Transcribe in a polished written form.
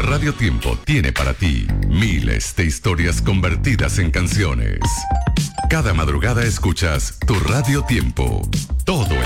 Radio Tiempo tiene para ti miles de historias convertidas en canciones. Cada madrugada escuchas tu Radio Tiempo. Todo